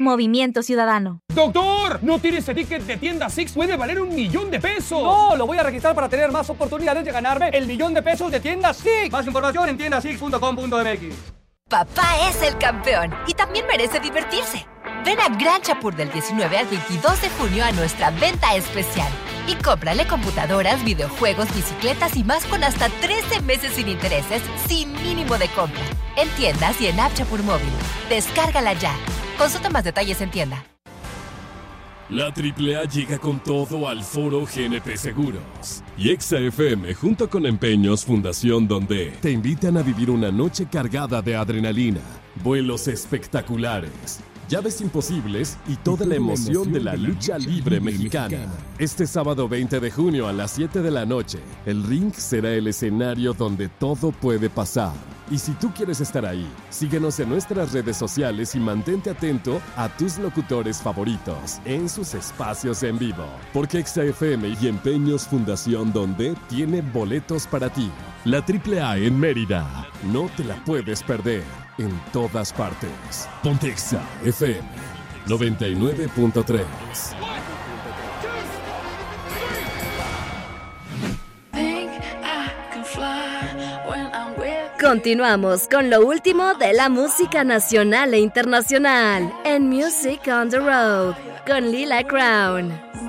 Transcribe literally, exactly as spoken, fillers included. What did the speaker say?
Movimiento Ciudadano. ¡Doctor! ¿No tiene ese ticket de tienda Six? ¡Puede valer un millón de pesos! ¡No! Lo voy a registrar para tener más oportunidades de ganarme el millón de pesos de tienda Six. Más información en tienda six punto com punto m x. Papá es el campeón y también merece divertirse. Ven a Gran Chapur del diecinueve al veintidós de junio a nuestra venta especial. Y cómprale computadoras, videojuegos, bicicletas y más con hasta trece meses sin intereses, sin mínimo de compra. En tiendas y en App Chapur Móvil. Descárgala ya. Consulta más detalles en tienda. La triple A llega con todo al Foro G N P Seguros. Y Exa F M, junto con Empeños Fundación Donde, te invitan a vivir una noche cargada de adrenalina, vuelos espectaculares, llaves imposibles y toda la emoción de la lucha libre mexicana. Este sábado veinte de junio a las siete de la noche, el ring será el escenario donde todo puede pasar. Y si tú quieres estar ahí, síguenos en nuestras redes sociales y mantente atento a tus locutores favoritos en sus espacios en vivo. Porque Exa F M y Empeños Fundación Donde tiene boletos para ti. La triple A en Mérida. No te la puedes perder. En todas partes. Ponte Exa F M noventa y nueve punto tres. Continuamos con lo último de la música nacional e internacional en Music on the Road con Lila Crown.